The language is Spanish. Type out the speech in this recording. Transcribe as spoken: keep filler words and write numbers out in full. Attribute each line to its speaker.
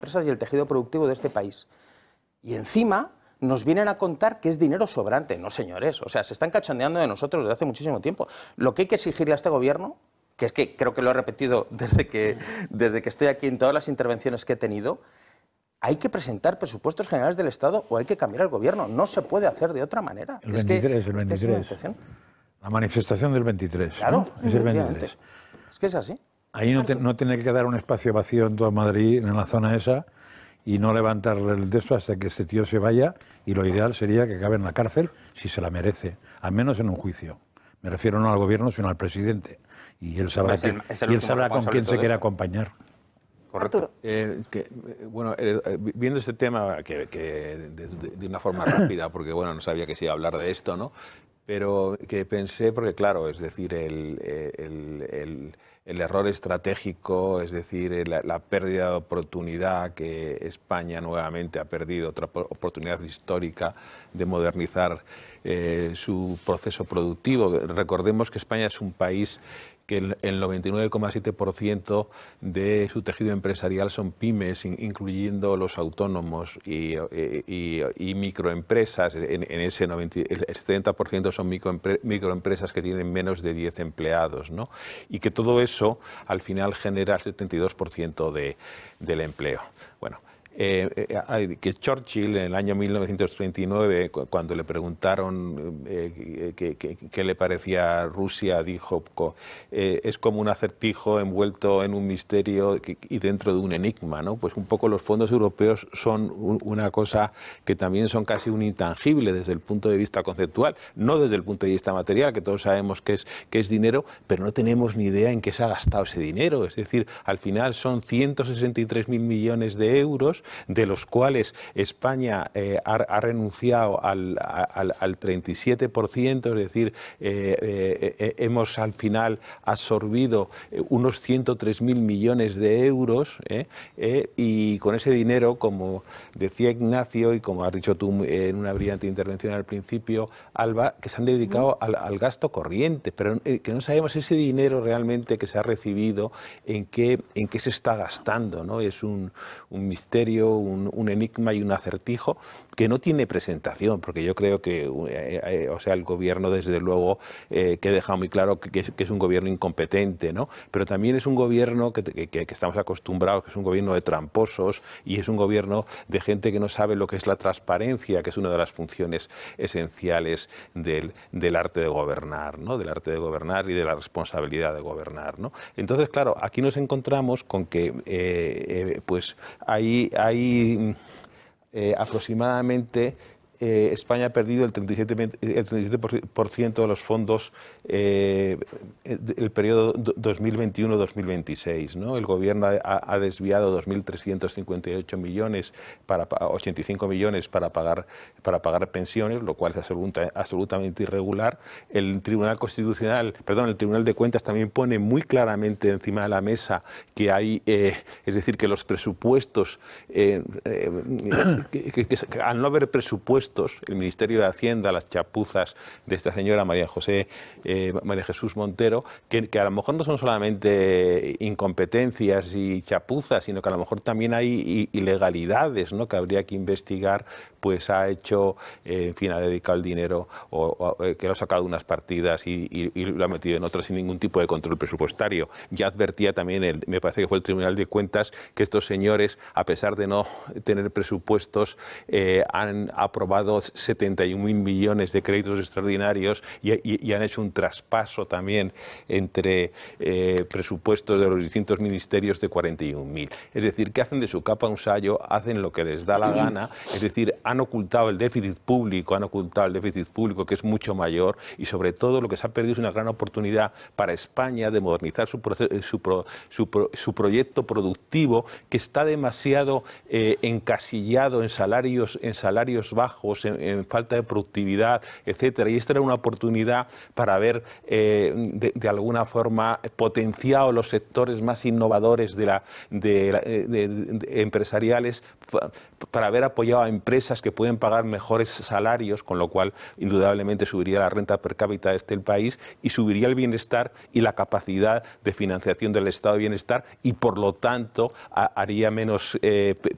Speaker 1: empresas y el tejido productivo de este país. Y encima nos vienen a contar que es dinero sobrante. No, señores, o sea, se están cachondeando de nosotros desde hace muchísimo tiempo. Lo que hay que exigirle a este gobierno, que es que creo que lo he repetido desde que, desde que estoy aquí en todas las intervenciones que he tenido, hay que presentar presupuestos generales del Estado o hay que cambiar el gobierno. No se puede hacer de otra manera.
Speaker 2: El veintitrés,
Speaker 1: es que,
Speaker 2: el veintitrés.
Speaker 1: Es
Speaker 2: la manifestación del veintitrés.
Speaker 1: Claro,
Speaker 2: ¿no? Es el veintitrés.
Speaker 1: Es que es así.
Speaker 2: Ahí no, te, no tiene que quedar un espacio vacío en toda Madrid, en la zona esa, y no levantar el de eso hasta que este tío se vaya, y lo ideal sería que acabe en la cárcel si se la merece, al menos en un juicio. Me refiero no al gobierno, sino al presidente. Y él sabrá,
Speaker 1: es el,
Speaker 2: que,
Speaker 1: es el
Speaker 2: y él sabrá con quién se quiere acompañar.
Speaker 3: Correcto. Eh, que, bueno, eh, viendo este tema que, que de, de, de una forma rápida, porque bueno, no sabía que se iba a hablar de esto, ¿no? Pero que pensé, porque claro, es decir, el, el, el, el error estratégico, es decir, la, la pérdida de oportunidad que España nuevamente ha perdido, otra oportunidad histórica de modernizar eh, su proceso productivo. Recordemos que España es un país que el noventa y nueve coma siete por ciento de su tejido empresarial son pymes, incluyendo los autónomos y, y, y microempresas. En, en ese noventa, el setenta por ciento son microempre, microempresas que tienen menos de diez empleados, ¿no? Y que todo eso al final genera el setenta y dos por ciento de, del empleo. Bueno, Eh, eh, que Churchill en el año mil novecientos treinta y nueve, cuando le preguntaron eh, qué, qué, qué le parecía Rusia, dijo eh, es como un acertijo envuelto en un misterio y dentro de un enigma, ¿no? Pues un poco los fondos europeos son un, una cosa que también son casi un intangible desde el punto de vista conceptual, no desde el punto de vista material, que todos sabemos que es, que es dinero, pero no tenemos ni idea en qué se ha gastado ese dinero. Es decir, al final son ciento sesenta y tres mil millones de euros, de los cuales España eh, ha, ha renunciado al, al, al treinta y siete por ciento, es decir, eh, eh, eh, hemos al final absorbido unos ciento tres mil millones de euros eh, eh, y con ese dinero, como decía Ignacio y como has dicho tú en una brillante intervención al principio, Alba, que se han dedicado al, al gasto corriente, pero eh, que no sabemos ese dinero realmente que se ha recibido, en qué, en qué se está gastando, ¿no? Es un, un misterio, Un, un enigma y un acertijo que no tiene presentación, porque yo creo que eh, eh, o sea, el gobierno desde luego eh, que ha dejado muy claro que, que, es, que es un gobierno incompetente, ¿no? Pero también es un gobierno que, que, que estamos acostumbrados, que es un gobierno de tramposos y es un gobierno de gente que no sabe lo que es la transparencia, que es una de las funciones esenciales del, del arte de gobernar, ¿no? Del arte de gobernar y de la responsabilidad de gobernar, ¿no? Entonces, claro, aquí nos encontramos con que eh, eh, pues hay Hay eh, aproximadamente eh, España ha perdido el treinta y siete por ciento de los fondos eh, del periodo dos mil veintiuno dos mil veintiséis, ¿no? El gobierno ha, ha desviado dos mil trescientos cincuenta y ocho millones, para, ochenta y cinco millones para pagar, para pagar pensiones, lo cual es absoluta, absolutamente irregular. El Tribunal Constitucional, perdón, el Tribunal de Cuentas también pone muy claramente encima de la mesa que hay, eh, es decir, que los presupuestos, eh, eh, que, que, que, que al no haber presupuestos, el Ministerio de Hacienda, las chapuzas de esta señora María José, eh, María Jesús Montero, que, que a lo mejor no son solamente incompetencias y chapuzas, sino que a lo mejor también hay ilegalidades, ¿no? Que habría que investigar, pues ha hecho, eh, en fin, ha dedicado el dinero o, o que lo ha sacado de unas partidas y, y, y lo ha metido en otras sin ningún tipo de control presupuestario. Ya advertía también, el, me parece que fue el Tribunal de Cuentas, que estos señores, a pesar de no tener presupuestos, eh, han aprobado setenta y un mil millones de créditos extraordinarios y, y, y han hecho un traspaso también entre eh, presupuestos de los distintos ministerios de cuarenta y un mil. Es decir, que hacen de su capa un sayo, hacen lo que les da la gana, es decir, han ocultado el déficit público, han ocultado el déficit público que es mucho mayor y sobre todo lo que se ha perdido es una gran oportunidad para España de modernizar su, proceso, su, pro, su, pro, su proyecto productivo, que está demasiado eh, encasillado en salarios, en salarios bajos, En, en falta de productividad, etcétera. Y esta era una oportunidad para haber eh, de, de alguna forma potenciado los sectores más innovadores de la, de, de, de, de empresariales, para haber apoyado a empresas que pueden pagar mejores salarios, con lo cual indudablemente subiría la renta per cápita de este país y subiría el bienestar y la capacidad de financiación del estado de bienestar y por lo tanto a, haría menos eh,